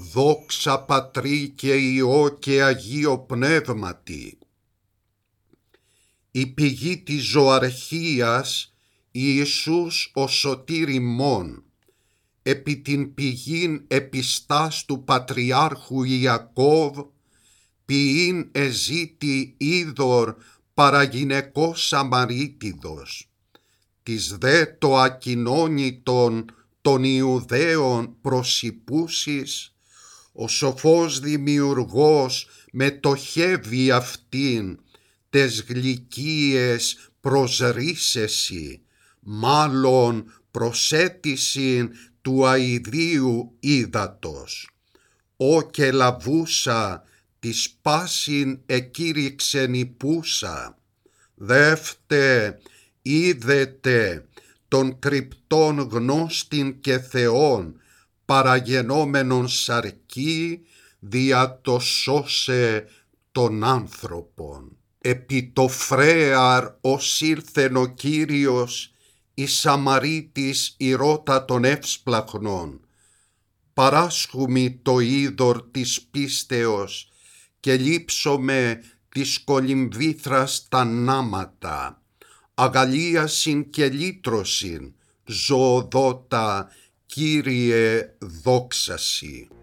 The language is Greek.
Δόξα Πατρί και Υιό και Αγίο Πνεύματι. Η πηγή της ζωαρχίας, Ιησούς ο σωτήρ ημών, επί την πηγήν επιστάς του Πατριάρχου Ιακώβ, ποιήν εζήτη είδωρ παραγυναικός Σαμαρίτιδος, της δε το ακοινώνητον των Ιουδαίων προσυπούσεις, ο σοφός δημιουργός μετοχεύει αυτήν τες γλυκίες προσρίσεσι, μάλλον προσέτησιν του αηδίου ύδατος. Ω και λαβούσα της πάσιν εκήρυξεν υπούσα, δεύτε είδετε των κρυπτών γνώστην και Θεόν, παραγενόμενον σαρκί, δια το σώσε των άνθρωπων. Επί το φρέαρ ως ήλθεν ο Κύριος, η Σαμαρίτης ηρώτα των εύσπλαχνων, παράσχουμι το είδωρ της πίστεως και λείψομε της κολυμβήθρας τα νάματα, αγαλίασιν και λύτρωσιν, ζωοδότα Κύριε δόξασι.